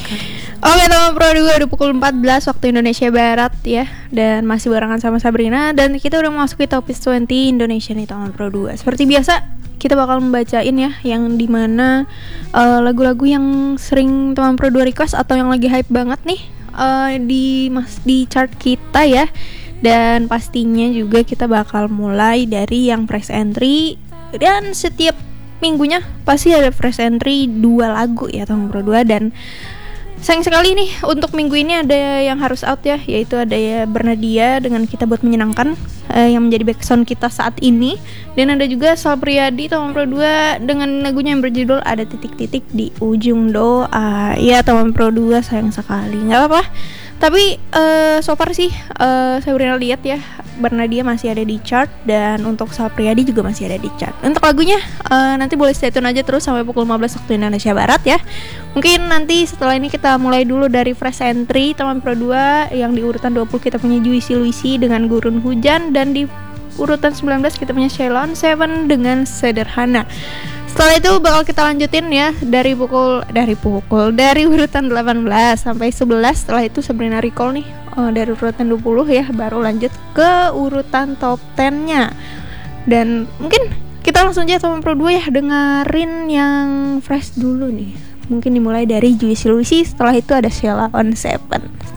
Oke teman Pro 2 udah pukul 14 waktu Indonesia Barat ya. Dan masih barengan sama Sabrina. Dan kita udah masuk ke Top 20 Indonesia nih teman Pro 2. Seperti biasa kita bakal membacain ya yang dimana lagu-lagu yang sering teman Pro 2 request atau yang lagi hype banget nih di chart kita ya. Dan pastinya juga kita bakal mulai dari yang fresh entry. Dan setiap minggunya pasti ada fresh entry 2 lagu ya teman Pro 2. Dan sayang sekali nih untuk minggu ini ada yang harus out ya, yaitu ada ya Bernadia dengan Kita Buat Menyenangkan yang menjadi backsound kita saat ini. Dan ada juga Sal Priadi teman Pro 2 dengan lagunya yang berjudul Ada Titik-Titik di Ujung Doa. Ya teman Pro 2 sayang sekali, nggak apa-apa. Tapi so far sih saya pernah lihat ya Bernadia masih ada di chart. Dan untuk Sal Priadi juga masih ada di chart. Untuk lagunya nanti boleh stay tune aja terus sampai pukul 15 waktu Indonesia Barat ya. Mungkin nanti setelah ini kita mulai dulu dari fresh entry teman Pro 2. Yang di urutan 20 kita punya Juicy Luisi dengan Gurun Hujan. Dan di urutan 19 kita punya Sheila on 7 dengan Sederhana. Setelah itu bakal kita lanjutin ya dari urutan 18 sampai 11. Setelah itu Sabrina recall nih dari urutan 20 ya, baru lanjut ke urutan top 10-nya. Dan mungkin kita langsung aja teman Pro 2 ya, dengerin yang fresh dulu nih. Mungkin dimulai dari Juicy Luisi, setelah itu ada Sheila on 7.